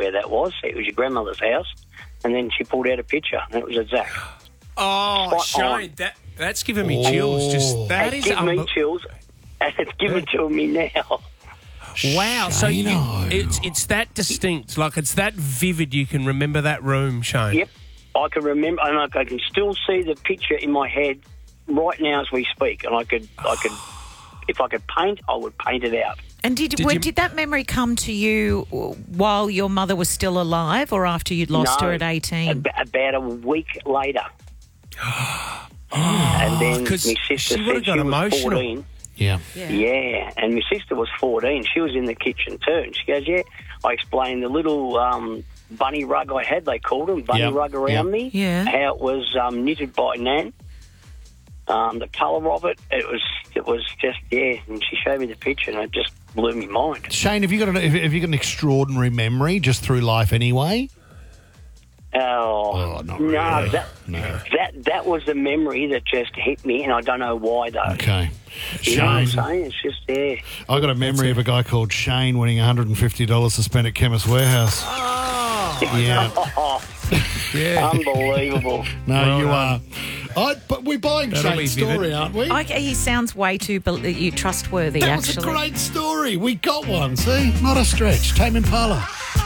where that was. It was your grandmother's house. And then she pulled out a picture, and it was a Zach. Oh, Spot Shane, that's giving me chills. Just that is It's giving me chills, and it's giving to me now. Wow, so Shano. it's that distinct, like it's that vivid. You can remember that room, Shane. Yep, I can remember, and I can still see the picture in my head right now as we speak. And I could, if I could paint, I would paint it out. And did that memory come to you while your mother was still alive, or after you'd lost her at 18? About a week later. And then my sister she said would've got she was emotional. 14. Yeah. Yeah, and my sister was 14. She was in the kitchen too. And she goes, yeah. I explained the little bunny rug I had, they called them, bunny rug around me. Yeah. How it was knitted by Nan. The colour of it, it was just, and she showed me the picture and it just blew my mind. Shane, have you got an extraordinary memory just through life anyway? Oh, not no, really. that was the memory that just hit me, and I don't know why though. Okay. You know what I'm Shane, saying? It's just there. I got a memory of a guy called Shane winning $150 to spend at Chemist Warehouse. Yeah. Yeah. Unbelievable. No, you are. But we're buying That'll be Shane's story, vivid. aren't we? He sounds way too trustworthy, That was actually. a great story. We got one, see? Not a stretch. Tame Impala.